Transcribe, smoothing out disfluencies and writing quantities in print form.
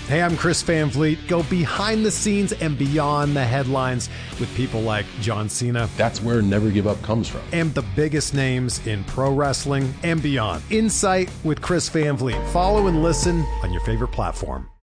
Hey, I'm Chris Van Vliet. Go behind the scenes and beyond the headlines with people like John Cena. That's where Never Give Up comes from. And the biggest names in pro wrestling and beyond. Insight with Chris Van Vliet. Follow and listen on your favorite platform.